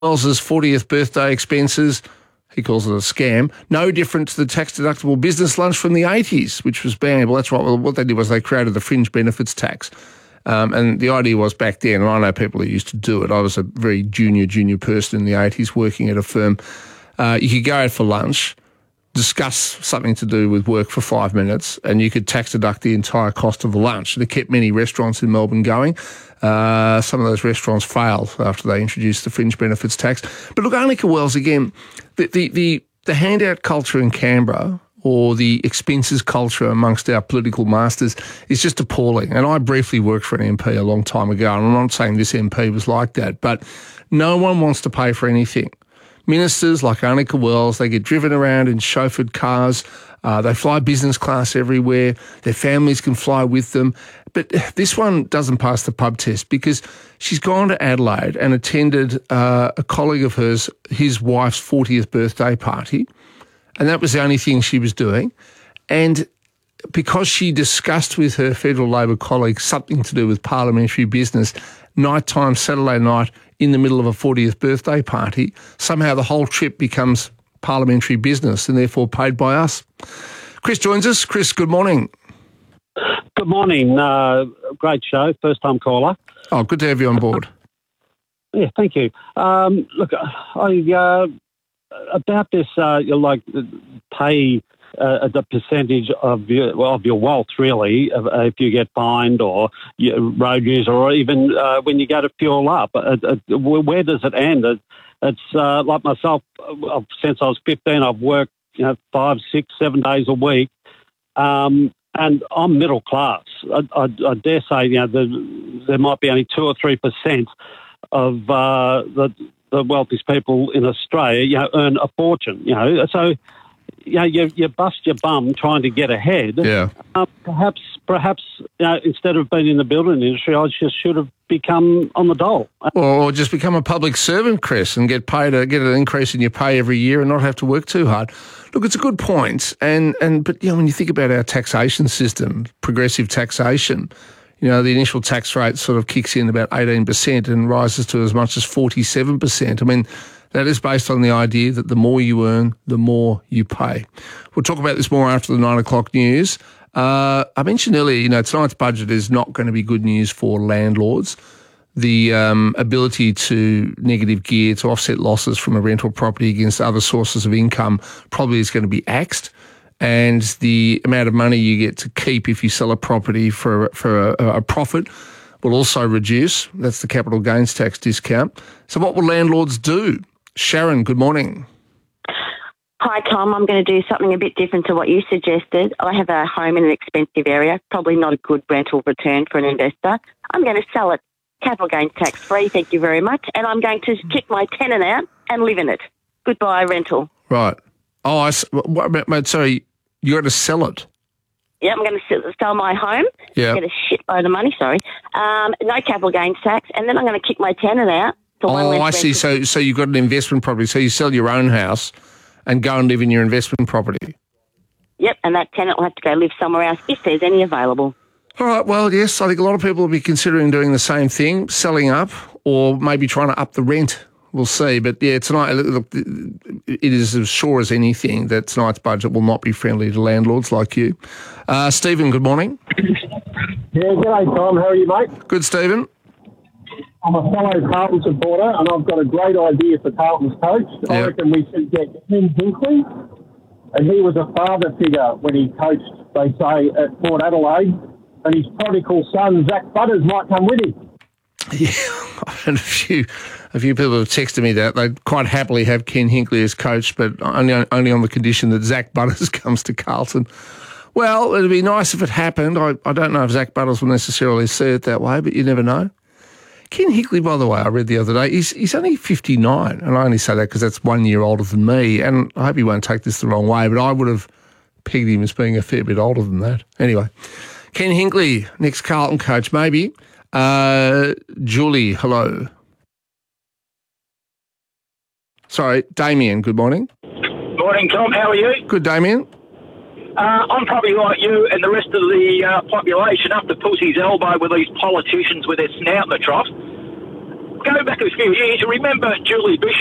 Wells's 40th birthday expenses, he calls it a scam, no different to the tax-deductible business lunch from the 80s, which was banned. Well, that's right. Well, what they did was they created the fringe benefits tax. And the idea was back then, and I know people who used to do it. I was a very junior person in the 80s working at a firm. You could go out for lunch, discuss something to do with work for 5 minutes, and you could tax deduct the entire cost of the lunch. And it kept many restaurants in Melbourne going. Some of those restaurants failed after they introduced the fringe benefits tax. But look, Arnica Wells, again, the handout culture in Canberra, or the expenses culture amongst our political masters, is just appalling. And I briefly worked for an MP a long time ago, and I'm not saying this MP was like that, but no one wants to pay for anything. Ministers like Arnica Wells, they get driven around in chauffeured cars. They fly business class everywhere. Their families can fly with them. But this one doesn't pass the pub test because she's gone to Adelaide and attended a colleague of hers, his wife's 40th birthday party. And that was the only thing she was doing. And because she discussed with her federal Labor colleague something to do with parliamentary business, nighttime, Saturday night, in the middle of a 40th birthday party, somehow the whole trip becomes parliamentary business and therefore paid by us. Chris joins us. Chris, good morning. Good morning. Great show. First time caller. Oh, good to have you on board. Yeah, thank you. Look, about this, pay the percentage of your wealth, really, if you get fined or road use, or even when you go to fuel up. Where does it end? It's like myself. Since I was 15, I've worked 5, 6, 7 days a week, and I'm middle class. I dare say there might be only 2 or 3% of the wealthiest people in Australia earn a fortune. So. You bust your bum trying to get ahead. Yeah. Perhaps instead of being in the building industry, I just should have become on the dole. Or just become a public servant, Chris, and get an increase in your pay every year and not have to work too hard. Look, it's a good point. But when you think about our taxation system, progressive taxation, the initial tax rate sort of kicks in about 18% and rises to as much as 47%. I mean, that is based on the idea that the more you earn, the more you pay. We'll talk about this more after the 9 o'clock news. I mentioned earlier, tonight's budget is not going to be good news for landlords. The ability to negative gear, to offset losses from a rental property against other sources of income probably is going to be axed. And the amount of money you get to keep if you sell a property for a profit will also reduce. That's the capital gains tax discount. So what will landlords do? Sharon, good morning. Hi, Tom. I'm going to do something a bit different to what you suggested. I have a home in an expensive area, probably not a good rental return for an investor. I'm going to sell it capital gains tax free, thank you very much, and I'm going to kick my tenant out and live in it. Goodbye, rental. Right. Oh, sorry, you got to sell it? Yeah, I'm going to sell my home, yeah. Get a shitload of money, no capital gains tax, and then I'm going to kick my tenant out. I see. So you've got an investment property. So you sell your own house and go and live in your investment property. Yep, and that tenant will have to go live somewhere else if there's any available. All right, well, yes, I think a lot of people will be considering doing the same thing, selling up or maybe trying to up the rent. We'll see. But, yeah, tonight, look, it is as sure as anything that tonight's budget will not be friendly to landlords like you. Stephen, good morning. Yeah, g'day, Tom. How are you, mate? Good, Stephen. I'm a fellow Carlton supporter, and I've got a great idea for Carlton's coach. Yep. I reckon we should get Ken Hinkley, and he was a father figure when he coached, they say, at Port Adelaide, and his prodigal son, Zach Butters, might come with him. Yeah, I've had a few people have texted me that they'd quite happily have Ken Hinkley as coach, but only on the condition that Zach Butters comes to Carlton. Well, it'd be nice if it happened. I don't know if Zach Butters will necessarily see it that way, but you never know. Ken Hinkley, by the way, I read the other day, he's only 59, and I only say that because that's 1 year older than me, and I hope he won't take this the wrong way, but I would have pegged him as being a fair bit older than that. Anyway, Ken Hinkley, next Carlton coach, maybe. Julie, hello. Sorry, Damien, good morning. Morning, Tom. How are you? Good, Damien. I'm probably like you and the rest of the population up to pussy's elbow with these politicians with their snout in the trough. go back a few years, remember Julie Bishop?